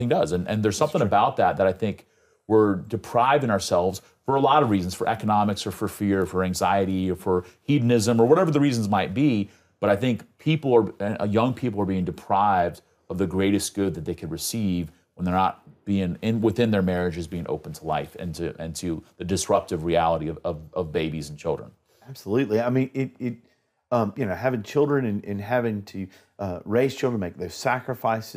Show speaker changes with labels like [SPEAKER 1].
[SPEAKER 1] does. And there's something about that I think we're depriving ourselves for a lot of reasons, for economics or for fear, for anxiety or for hedonism or whatever the reasons might be. But I think young people are being deprived of the greatest good that they could receive when they're not being within their marriages, being open to life and to the disruptive reality of babies and children.
[SPEAKER 2] Absolutely. I mean, having children and having to raise children, make those sacrifices.